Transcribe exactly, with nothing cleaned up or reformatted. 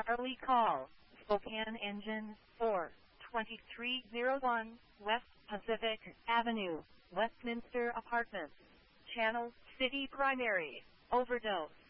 early call. Spokane Engine four twenty-three oh one West Pacific Avenue, Westminster Apartments. Channel City Primary. Overdose.